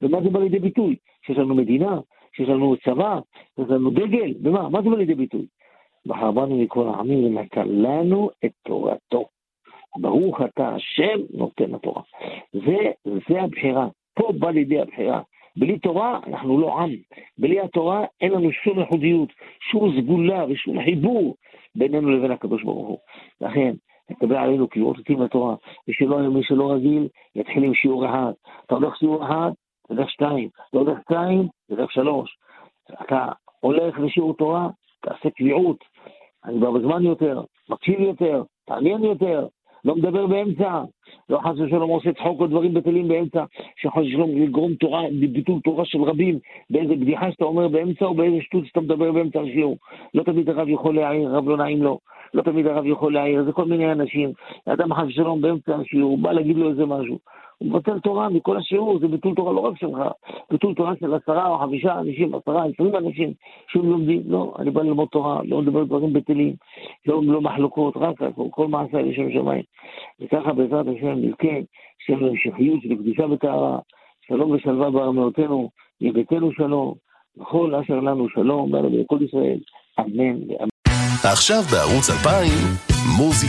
ומה זה בא לידי ביטוי? שיש לנו מדינה, שיש לנו צבא, שיש לנו דגל, ומה? מה זה בא לידי ביטוי? בחרבנו מכל העמים ונתן לנו את תורתו. ברוך אתה השם נותן התורה. זה הבחירה. פה בא לידי הבחירה. בלי תורה אנחנו לא עם. בלי התורה אין לנו שום ייחודיות, שום סגולה ושום חיבור בינינו לבין הקדוש ברוך הוא. לכן, נקבל עלינו קריאות אותים לתורה, מי שלא רגיל, יתחיל עם שיעור אחד. אתה הולך שיעור אחד, תלך 2. אתה הולך 2, תלך 3. אתה הולך לשיעור תורה, תעשה קביעות. אני בא בזמן יותר, מקשיב יותר, תעניין יותר, לא מדבר באמצע, לא חס ושלום עושה צחוק או דברים בטלים באמצע, שחס ושלום לגרום תורה, ביטול תורה של רבים, באיזה בדיחה שאתה אומר באמצע או באיזה שטות שאתה מדבר באמצע השיעור. לא תמיד הרב יכול להעיר, הרב לא נעים לו, לא תמיד הרב יכול להעיר, זה כל מיני אנשים, האדם חס ושלום באמצע השיעור, בא להגיד לו איזה משהו, הוא מבטל תורה מכל השיעור, זה ביטול תורה לא רק שלך, ביטול תורה של 10 או 5 אנשים, 10, 20 אנשים, שום לומדים, לא, אני בא ללמוד תורה, לא מדבר דברים בטלים, לא מחלוקות, רק כל מעשה לשם שמיים. וככה בעזרת השם נזכה, שיהיה לנו המשכיות של קדושה וטהרה, שלום ושלווה בארמונותינו, יביתנו שלום, וכל אשר לנו שלום, ולכל ישראל, אמן ואמן. עכשיו בערוץ 2000, מוזיקה.